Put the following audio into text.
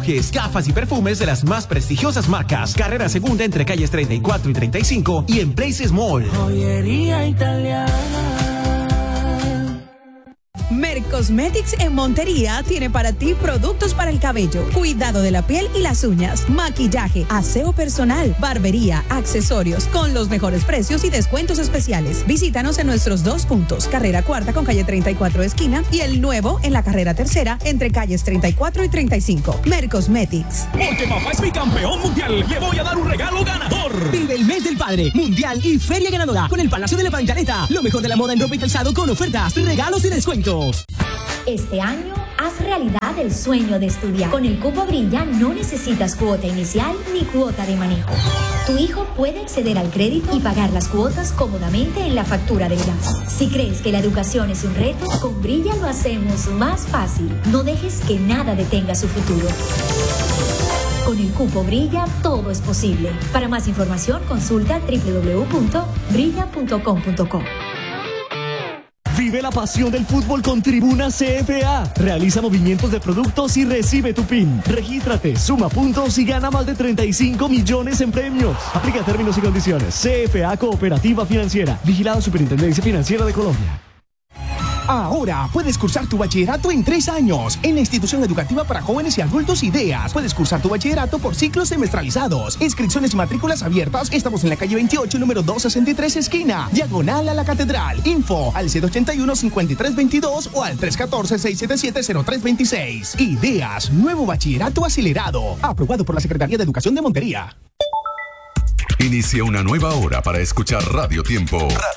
relojes, gafas y perfumes de las más prestigiosas marcas. Carrera Segunda entre calles 34 y 35 y en Places Mall. Joyería italiana. Mercosmetics en Montería tiene para ti productos para el cabello, cuidado de la piel y las uñas, maquillaje, aseo personal, barbería, accesorios, con los mejores precios y descuentos especiales. Visítanos en nuestros 2 puntos, carrera 4 con calle 34 esquina y el nuevo en la carrera 3 entre calles 34 y 35. Mercosmetics. Porque papá es mi campeón mundial, le voy a dar un regalo ganador. Vive el mes del padre, mundial y feria ganadora con el Palacio de la Pantaleta. Lo mejor de la moda en ropa y calzado con ofertas, regalos y descuentos. Este año, haz realidad el sueño de estudiar. Con el Cupo Brilla no necesitas cuota inicial ni cuota de manejo. Tu hijo puede acceder al crédito y pagar las cuotas cómodamente en la factura del gas. Si crees que la educación es un reto, con Brilla lo hacemos más fácil. No dejes que nada detenga su futuro. Con el Cupo Brilla, todo es posible. Para más información, consulta www.brilla.com.co. Vive la pasión del fútbol con Tribuna CFA. Realiza movimientos de productos y recibe tu PIN. Regístrate, suma puntos y gana más de 35 millones en premios. Aplica términos y condiciones. CFA Cooperativa Financiera. Vigilado Superintendencia Financiera de Colombia. Ahora puedes cursar tu bachillerato en 3 años en la institución educativa para jóvenes y adultos IDEAS. Puedes cursar tu bachillerato por ciclos semestralizados. Inscripciones y matrículas abiertas. Estamos en la calle 28, número 263, esquina, diagonal a la Catedral. Info al 781-5322 o al 314-677-0326. IDEAS, nuevo bachillerato acelerado. Aprobado por la Secretaría de Educación de Montería. Inicia una nueva hora para escuchar Radio Tiempo.